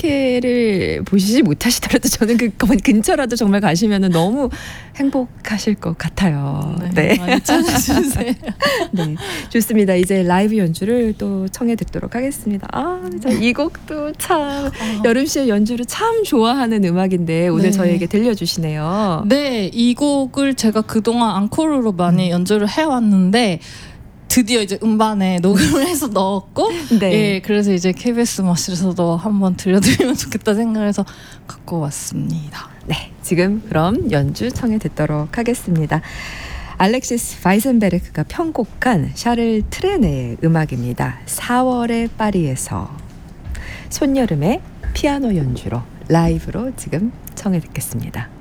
카라오케를 보시지 못하시더라도 저는 그 근처라도 정말 가시면 너무 행복하실 것 같아요. 네. 많이 찾아주세요. 네, 좋습니다. 이제 라이브 연주를 또 청해 듣도록 하겠습니다. 이 곡도 참 여름 씨의 연주를 참 좋아하는 음악인데 오늘 네. 저희에게 들려주시네요. 네, 이 곡을 제가 그동안 앙코르로 많이 연주를 해왔는데 드디어 이제 음반에 녹음을 해서 넣었고 네. 예, 그래서 이제 KBS 마실에서도 한번 들려드리면 좋겠다 생각해서 갖고 왔습니다. 네, 지금 그럼 연주 청해 듣도록 하겠습니다. 알렉시스 바이센베르크가 편곡한 샤를 트레네의 음악입니다. 4월의 파리에서 손여름의 피아노 연주로 라이브로 지금 청해 듣겠습니다.